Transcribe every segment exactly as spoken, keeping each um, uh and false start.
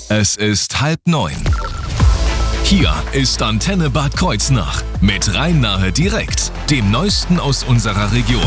Es ist halb neun. Hier ist Antenne Bad Kreuznach mit Rhein-Nahe direkt, dem Neuesten aus unserer Region.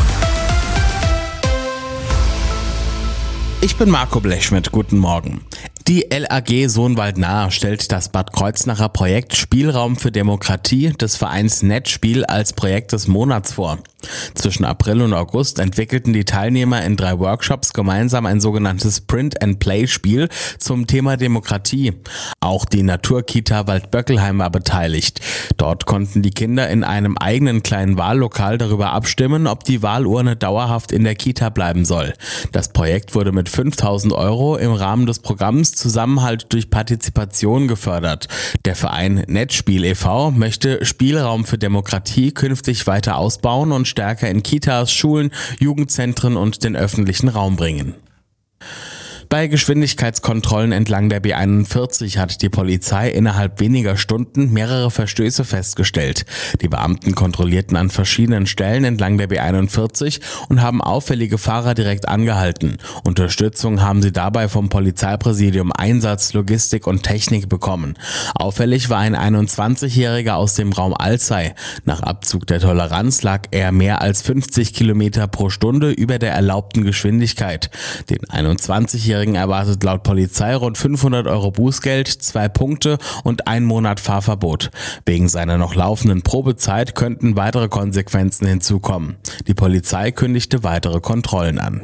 Ich bin Marco Blechschmidt, guten Morgen. Die L A G Sohnwald-Nahe stellt das Bad Kreuznacher Projekt Spielraum für Demokratie des Vereins Netzspiel als Projekt des Monats vor. Zwischen April und August entwickelten die Teilnehmer in drei Workshops gemeinsam ein sogenanntes Print-and-Play-Spiel zum Thema Demokratie. Auch die Naturkita Waldböckelheim war beteiligt. Dort konnten die Kinder in einem eigenen kleinen Wahllokal darüber abstimmen, ob die Wahlurne dauerhaft in der Kita bleiben soll. Das Projekt wurde mit fünftausend Euro im Rahmen des Programms Zusammenhalt durch Partizipation gefördert. Der Verein Netzspiel e V möchte Spielraum für Demokratie künftig weiter ausbauen und stärker in Kitas, Schulen, Jugendzentren und den öffentlichen Raum bringen. Bei Geschwindigkeitskontrollen entlang der B einundvierzig hat die Polizei innerhalb weniger Stunden mehrere Verstöße festgestellt. Die Beamten kontrollierten an verschiedenen Stellen entlang der B einundvierzig und haben auffällige Fahrer direkt angehalten. Unterstützung haben sie dabei vom Polizeipräsidium Einsatz, Logistik und Technik bekommen. Auffällig war ein einundzwanzigjähriger aus dem Raum Alzey. Nach Abzug der Toleranz lag er mehr als fünfzig Kilometer pro Stunde über der erlaubten Geschwindigkeit. Den einundzwanzigjährigen erwartet laut Polizei rund fünfhundert Euro Bußgeld, zwei Punkte und ein Monat Fahrverbot. Wegen seiner noch laufenden Probezeit könnten weitere Konsequenzen hinzukommen. Die Polizei kündigte weitere Kontrollen an.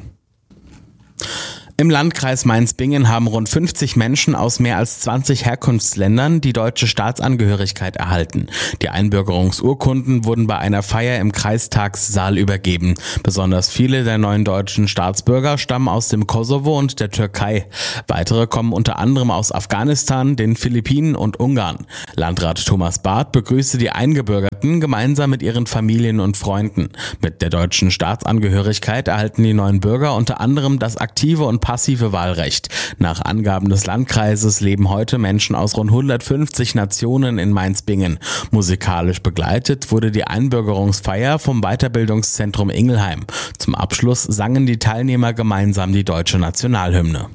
Im Landkreis Mainz-Bingen haben rund fünfzig Menschen aus mehr als zwanzig Herkunftsländern die deutsche Staatsangehörigkeit erhalten. Die Einbürgerungsurkunden wurden bei einer Feier im Kreistagssaal übergeben. Besonders viele der neuen deutschen Staatsbürger stammen aus dem Kosovo und der Türkei. Weitere kommen unter anderem aus Afghanistan, den Philippinen und Ungarn. Landrat Thomas Barth begrüßte die Eingebürgerten gemeinsam mit ihren Familien und Freunden. Mit der deutschen Staatsangehörigkeit erhalten die neuen Bürger unter anderem das aktive und passive Wahlrecht. Nach Angaben des Landkreises leben heute Menschen aus rund hundertfünfzig Nationen in Mainz-Bingen. Musikalisch begleitet wurde die Einbürgerungsfeier vom Weiterbildungszentrum Ingelheim. Zum Abschluss sangen die Teilnehmer gemeinsam die deutsche Nationalhymne.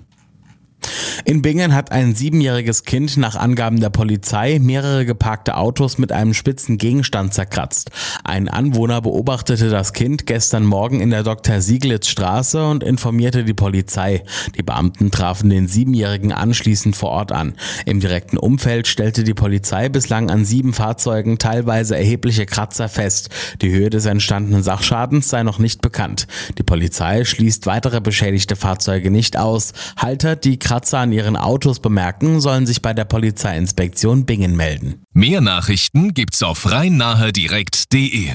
In Bingen hat ein siebenjähriges Kind nach Angaben der Polizei mehrere geparkte Autos mit einem spitzen Gegenstand zerkratzt. Ein Anwohner beobachtete das Kind gestern Morgen in der Doktor-Sieglitz-Straße und informierte die Polizei. Die Beamten trafen den Siebenjährigen anschließend vor Ort an. Im direkten Umfeld stellte die Polizei bislang an sieben Fahrzeugen teilweise erhebliche Kratzer fest. Die Höhe des entstandenen Sachschadens sei noch nicht bekannt. Die Polizei schließt weitere beschädigte Fahrzeuge nicht aus. Halter, die Kratzer an ihren Autos bemerken, sollen sich bei der Polizeiinspektion Bingen melden. Mehr Nachrichten gibt's auf rhein-nahe direkt punkt de.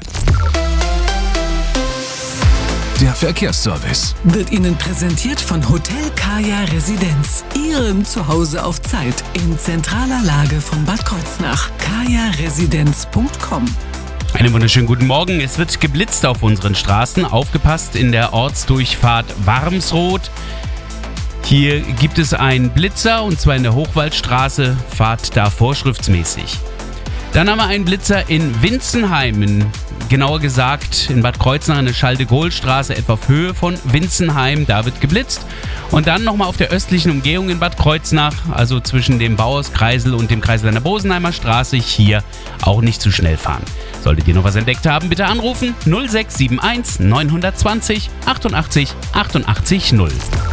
Der Verkehrsservice wird Ihnen präsentiert von Hotel Kaya Residenz, Ihrem Zuhause auf Zeit, in zentraler Lage von Bad Kreuznach. kaya residenz punkt com. Einen wunderschönen guten Morgen. Es wird geblitzt auf unseren Straßen. Aufgepasst in der Ortsdurchfahrt Warmsroth. Hier gibt es einen Blitzer und zwar in der Hochwaldstraße, fahrt da vorschriftsmäßig. Dann haben wir einen Blitzer in Winzenheim, in, genauer gesagt in Bad Kreuznach in der Schalde-Gohl-Straße, etwa auf Höhe von Winzenheim, da wird geblitzt. Und dann nochmal auf der östlichen Umgehung in Bad Kreuznach, also zwischen dem Bauerskreisel und dem Kreisel an der Bosenheimer Straße, hier auch nicht zu schnell fahren. Solltet ihr noch was entdeckt haben, bitte anrufen null sechs sieben eins neun zwei null achtundachtzig achtundachtzig null.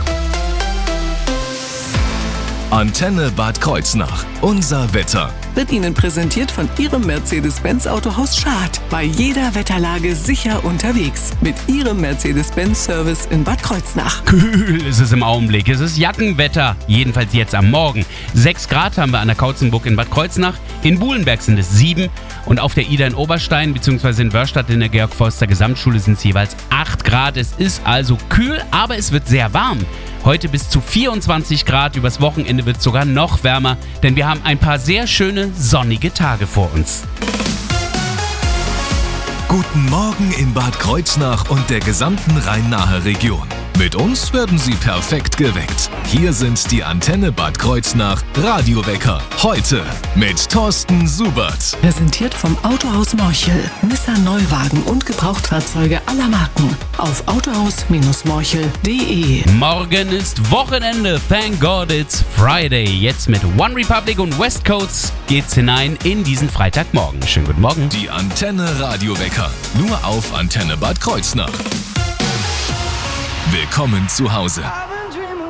Antenne Bad Kreuznach. Unser Wetter. Wird Ihnen präsentiert von Ihrem Mercedes-Benz Autohaus Schad. Bei jeder Wetterlage sicher unterwegs. Mit Ihrem Mercedes-Benz-Service in Bad Kreuznach. Kühl ist es im Augenblick. Es ist Jackenwetter. Jedenfalls jetzt am Morgen. sechs Grad haben wir an der Kautzenburg in Bad Kreuznach. In Buhlenberg sind es sieben. Und auf der Ida in Oberstein bzw. in Wörstadt in der Georg-Forster Gesamtschule sind es jeweils acht Grad. Es ist also kühl, aber es wird sehr warm. Heute bis zu vierundzwanzig Grad. Übers Wochenende wird es sogar noch wärmer, denn wir haben ein paar sehr schöne sonnige Tage vor uns. Guten Morgen in Bad Kreuznach und der gesamten Rhein-Nahe Region. Mit uns werden Sie perfekt geweckt. Hier sind die Antenne Bad Kreuznach Radiowecker. Heute mit Thorsten Subert. Präsentiert vom Autohaus Morchel. Nissan Neuwagen und Gebrauchtfahrzeuge aller Marken. Auf autohaus morchel punkt de. Morgen ist Wochenende. Thank God it's Friday. Jetzt mit One Republic und West Coast geht's hinein in diesen Freitagmorgen. Schönen guten Morgen. Die Antenne Radiowecker. Nur auf Antenne Bad Kreuznach. Willkommen zu Hause.